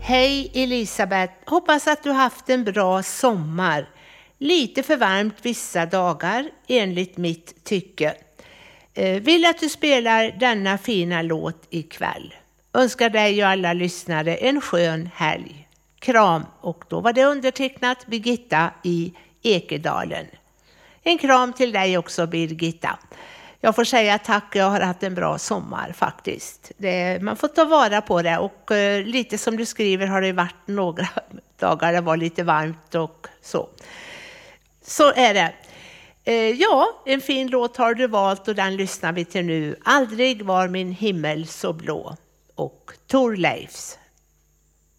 Hej Elisabeth, hoppas att du haft en bra sommar. Lite för varmt vissa dagar enligt mitt tycke. Vill att du spelar denna fina låt ikväll. Önskar dig och alla lyssnare en skön helg. Kram, och då var det undertecknat Birgitta i Ekedalen. En kram till dig också Birgitta. Jag får säga tack, jag har haft en bra sommar faktiskt. Man får ta vara på det och lite som du skriver har det varit några dagar det var lite varmt och så. Så är det. Ja, en fin låt har du valt och den lyssnar vi till nu. Aldrig var min himmel så blå. Och Thorleifs.